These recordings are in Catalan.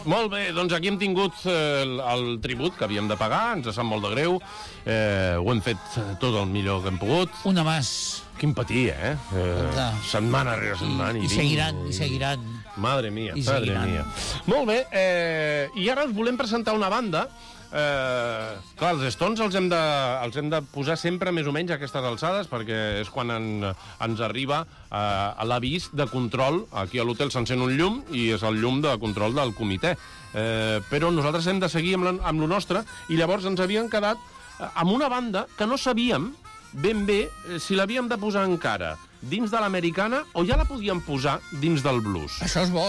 Molt bé, doncs aquí hem tingut el tribut que havíem de pagar, ens sap molt de greu, ho hem fet tot el millor que hem pogut. Una más. Quin patir, setmana rere setmana. I seguiran. Madre mia, madre mia. Molt bé, i ara us volem presentar una banda. Clar, els Stones els hem de posar sempre més o menys a aquestes alçades, perquè és quan ens arriba l'avís de control. Aquí a l'hotel s'encén un llum i és el llum de control del comitè, però nosaltres hem de seguir amb lo nostre, i llavors ens havíem quedat amb una banda que no sabíem ben bé si l'havíem de posar encara dins de l'americana o ja la podíem posar dins del blues. Això és bo,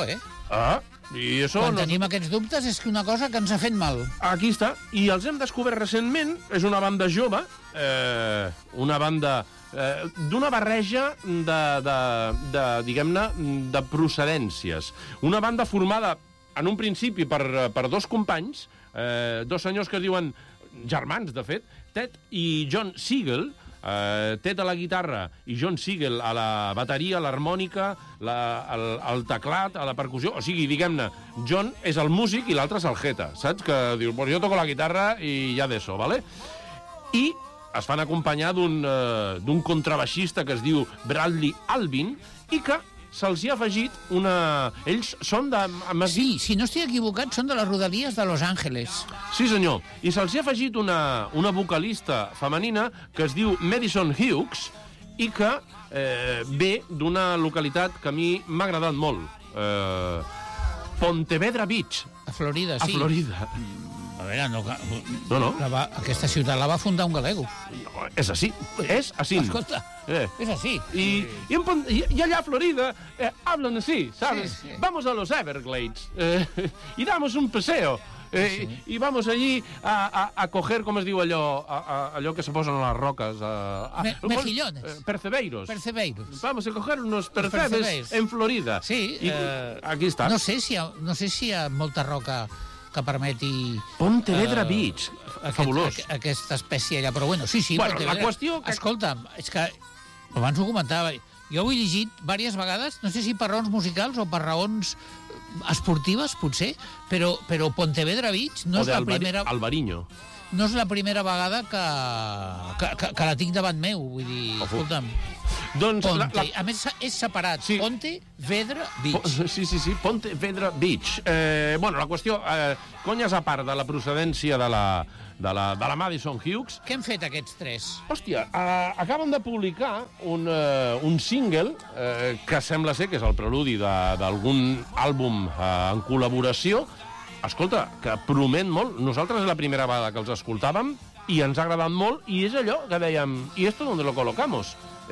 I això quan tenim aquests dubtes és que una cosa que ens ha fet mal. Aquí està, i els hem descobert recentment. És una banda jove, una banda d'una barreja diguem-ne, de procedències. Una banda formada en un principi per dos companys, dos senyors que es diuen germans, de fet, Ted i John Siegel. Ted a la guitarra i John Siegel a la bateria, l'harmònica, el teclat, a la percussió. O sigui, diguem-ne, John és el músic i l'altre és el jeta, saps? Que diu, pues jo toco la guitarra i ja d'això, ¿vale? I es fan acompanyar d'un contrabaixista que es diu Bradley Albin i que se'ls hi ha afegit una... Ells són de... Sí, si no estic equivocat, són de les rodalies de Los Angeles. Sí, senyor. I se'ls hi ha afegit una vocalista femenina que es diu Madison Hughes i que ve d'una localitat que a mi m'ha agradat molt. Pontevedra Beach. A Florida, sí. A Florida. A veure, no. Aquesta ciutat la va fundar un galego. No, és així. És així. Escolta, és així. Y allá a Florida hablan así, ¿sabes? Sí. Vamos a los Everglades y damos un paseo. I vamos allí a coger, com es diu allò que se posen a les roques? Mejillones. Percebeiros. Vamos a coger unos percebes en Florida. Sí. Aquí està. No sé si hi ha molta roca que permeti... Pontevedra Beach. Fabulós. Aquesta espècie allà, però bueno, sí. Bueno, Pontevedra. la qüestió... Escolta'm, és que abans ho comentava, jo ho he llegit diverses vegades, no sé si per raons musicals o per raons esportives, potser, però Pontevedra Beach no és la primera... Albariño. No és la primera vegada que la tinc davant meu, vull dir, escolta'm. Doncs a més, és separat. Sí. Pontevedra Beach. Sí, Pontevedra Beach. Bueno, la qüestió, conyes a part de la procedència de la Madison Hughes... Què han fet aquests tres? Hòstia, acaben de publicar un single que sembla ser que és el preludi d'algun àlbum en col·laboració. Escolta, que promet molt. Nosaltres és la primera vegada que els escoltàvem i ens ha agradat molt, i és allò que dèiem, ¿y esto dónde lo colocamos?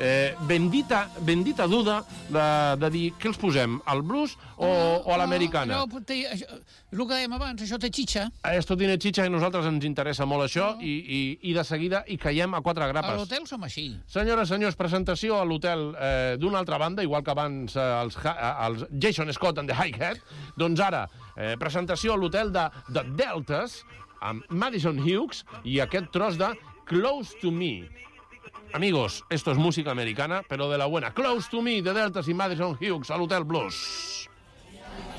Bendita duda de dir què els posem, al blues o a l'americana. El que dèiem abans, això té xitxa. Esto tiene xitxa, i a nosaltres ens interessa molt això, i de seguida hi caiem a quatre grapes. A l'hotel som així. Senyores, senyors, presentació a l'hotel d'una altra banda, igual que abans els Jason Scott and the Hi-Hat, doncs ara presentació a l'hotel de Deltas amb Madison Hughes i aquest tros de Close to Me. Amigos, esto es música americana, pero de la buena. Close to Me, de Deltas y Madison Hughes, al Hotel Blues.